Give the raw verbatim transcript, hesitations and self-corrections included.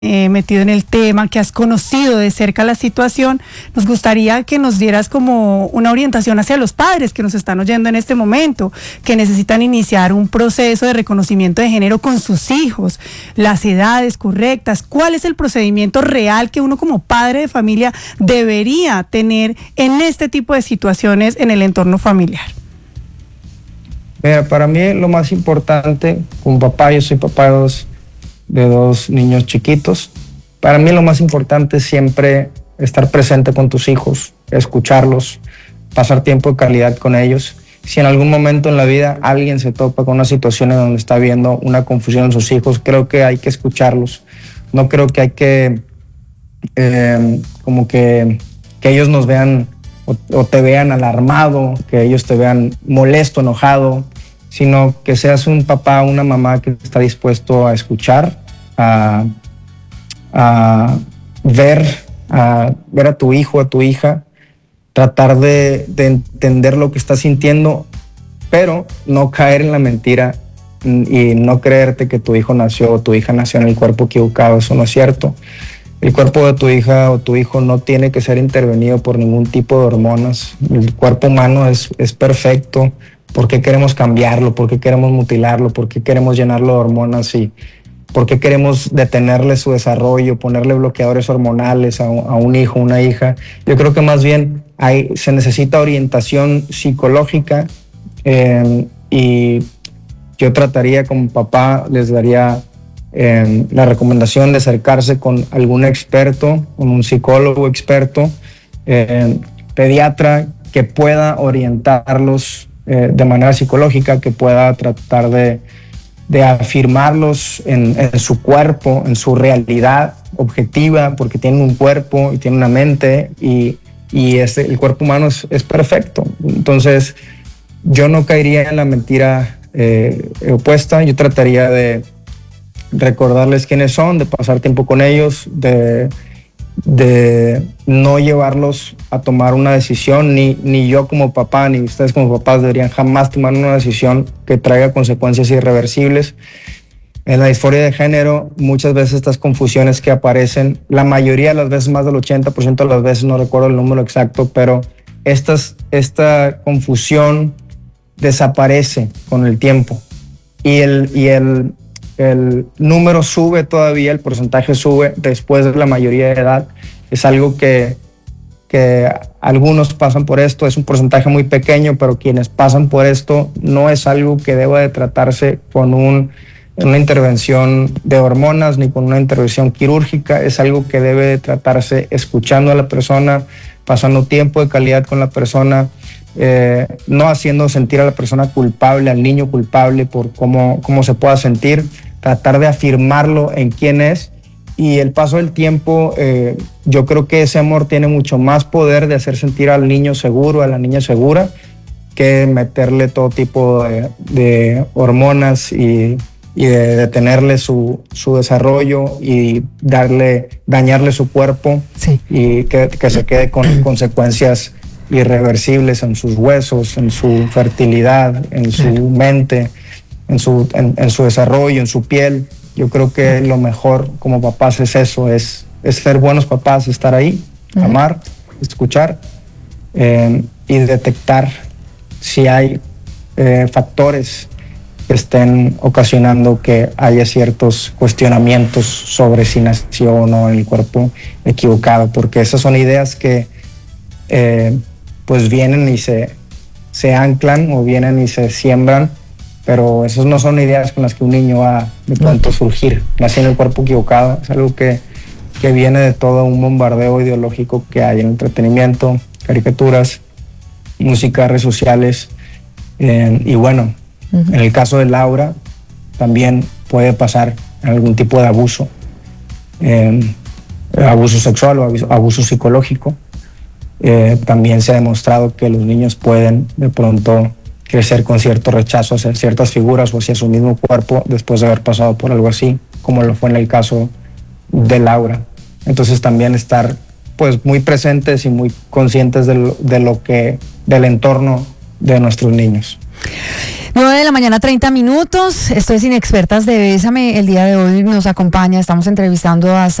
Eh, metido en el tema, que has conocido de cerca la situación, nos gustaría que nos dieras como una orientación hacia los padres que nos están oyendo en este momento, que necesitan iniciar un proceso de reconocimiento de género con sus hijos, las edades correctas, cuál es el procedimiento real que uno como padre de familia debería tener en este tipo de situaciones en el entorno familiar. Mira, para mí lo más importante, como papá, yo soy papá de dos de dos niños chiquitos. Para mí lo más importante es siempre estar presente con tus hijos, escucharlos, pasar tiempo de calidad con ellos. Si en algún momento en la vida alguien se topa con una situación en donde está viendo una confusión en sus hijos, creo que hay que escucharlos. No creo que hay que, eh, como que, que ellos nos vean o, o te vean alarmado, que ellos te vean molesto, enojado, sino que seas un papá o una mamá que está dispuesto a escuchar, a, a ver, a ver a tu hijo, a tu hija, tratar de, de entender lo que está sintiendo, pero no caer en la mentira y no creerte que tu hijo nació o tu hija nació en el cuerpo equivocado. Eso no es cierto. El cuerpo de tu hija o tu hijo no tiene que ser intervenido por ningún tipo de hormonas. El cuerpo humano es, es perfecto. ¿Por qué queremos cambiarlo? ¿Por qué queremos mutilarlo? ¿Por qué queremos llenarlo de hormonas? ¿Y por qué queremos detenerle su desarrollo, ponerle bloqueadores hormonales a un, a un hijo, una hija? Yo creo que más bien hay, se necesita orientación psicológica eh, y yo trataría como papá, les daría eh, la recomendación de acercarse con algún experto, con un psicólogo experto, eh, pediatra, que pueda orientarlos Eh, de manera psicológica, que pueda tratar de, de afirmarlos en, en su cuerpo, en su realidad objetiva, porque tienen un cuerpo y tienen una mente y, y este, el cuerpo humano es, es perfecto. Entonces yo no caería en la mentira eh, opuesta. Yo trataría de recordarles quiénes son, de pasar tiempo con ellos, de de no llevarlos a tomar una decisión, ni, ni yo como papá, ni ustedes como papás deberían jamás tomar una decisión que traiga consecuencias irreversibles. En la disforia de género, muchas veces estas confusiones que aparecen, la mayoría de las veces, más del ochenta por ciento de las veces, no recuerdo el número exacto, pero estas, esta confusión desaparece con el tiempo y el, y el el número sube todavía, el porcentaje sube después de la mayoría de edad. Es algo que, que algunos pasan por esto, es un porcentaje muy pequeño, pero quienes pasan por esto no es algo que deba de tratarse con un, una intervención de hormonas ni con una intervención quirúrgica, es algo que debe de tratarse escuchando a la persona, pasando tiempo de calidad con la persona, eh, no haciendo sentir a la persona culpable, al niño culpable por cómo, cómo se pueda sentir, tratar de afirmarlo en quién es. Y el paso del tiempo, eh, yo creo que ese amor tiene mucho más poder de hacer sentir al niño seguro, a la niña segura, que meterle todo tipo de, de hormonas y, y de detenerle su, su desarrollo y darle, dañarle su cuerpo, sí, y que, que se quede con consecuencias irreversibles en sus huesos, en su fertilidad, en su sí. mente, en su, en, en su desarrollo, en su piel. Yo creo que lo mejor como papás es eso, es, es ser buenos papás, estar ahí, uh-huh. amar, escuchar eh, y detectar si hay eh, factores que estén ocasionando que haya ciertos cuestionamientos sobre si nació o no en el cuerpo equivocado, porque esas son ideas que eh, pues vienen y se, se anclan o vienen y se siembran, pero esas no son ideas con las que un niño va de pronto surgir. Nací en el cuerpo equivocado, es algo que, que viene de todo un bombardeo ideológico que hay en entretenimiento, caricaturas, música, redes sociales, eh, y bueno, uh-huh. en el caso de Laura también puede pasar algún tipo de abuso, eh, abuso sexual o abuso, abuso psicológico. Eh, también se ha demostrado que los niños pueden de pronto crecer con cierto rechazo hacia ciertas figuras o hacia su mismo cuerpo después de haber pasado por algo así, como lo fue en el caso de Laura. Entonces también estar pues muy presentes y muy conscientes de lo, de lo que, del entorno de nuestros niños. nueve de la mañana, treinta minutos. Esto es Inexpertas de Bésame. El día de hoy nos acompaña, estamos entrevistando a